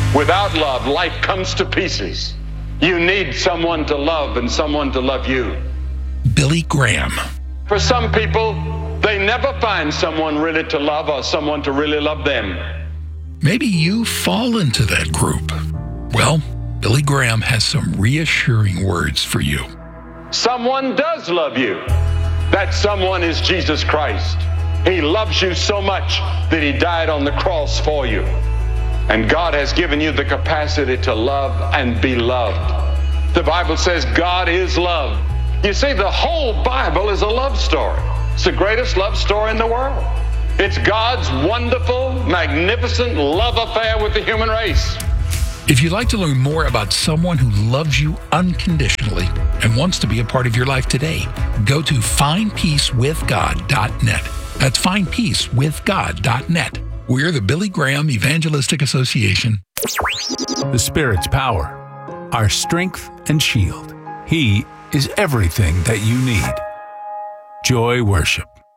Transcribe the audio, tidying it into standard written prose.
Without love, life comes to pieces. You need someone to love and someone to love you. Billy Graham. For some people, they never find someone really to love or someone to really love them. Maybe you fall into that group. Well, Billy Graham has some reassuring words for you. Someone does love you. That someone is Jesus Christ. He loves you so much that he died on the cross for you. And God has given you the capacity to love and be loved. The Bible says God is love. You see, the whole Bible is a love story. It's the greatest love story in the world. It's God's wonderful, magnificent love affair with the human race. If you'd like to learn more about someone who loves you unconditionally and wants to be a part of your life today, go to findpeacewithgod.net. That's findpeacewithgod.net. We're the Billy Graham Evangelistic Association. The Spirit's power, our strength and shield. He is everything that you need. Joy Worship.